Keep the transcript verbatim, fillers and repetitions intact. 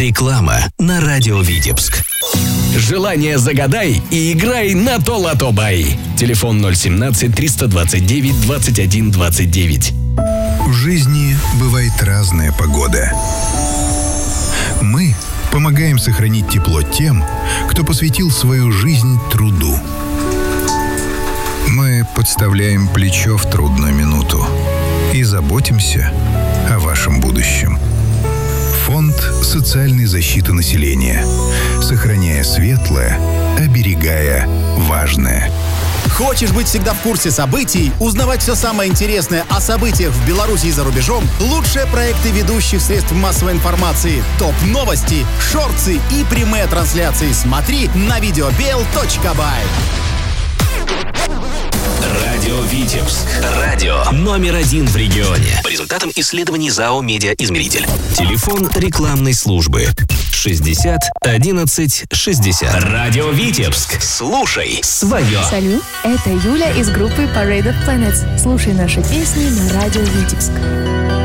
Реклама на радио Витебск. Желание загадай и играй на то-лото бай. Телефон ноль семнадцать триста двадцать девять двадцать один двадцать девять. В жизни бывает разная погода. Мы помогаем сохранить тепло тем, кто посвятил свою жизнь труду. Мы подставляем плечо в трудную минуту и заботимся о вашем будущем. Фонд социальной защиты населения. Сохраняя светлое, оберегая важное. Хочешь быть всегда в курсе событий, узнавать все самое интересное о событиях в Беларуси и за рубежом? Лучшие проекты ведущих средств массовой информации, топ-новости, шорты и прямые трансляции смотри на видеобел точка бай. Радио Витебск. Радио номер один в регионе. По результатам исследований ЗАО «Медиаизмеритель». Телефон рекламной службы шестьдесят одиннадцать шестьдесят. Радио Витебск. Слушай свое. Салют, это Юля из группы Parade of Planets. Слушай наши песни на радио Витебск.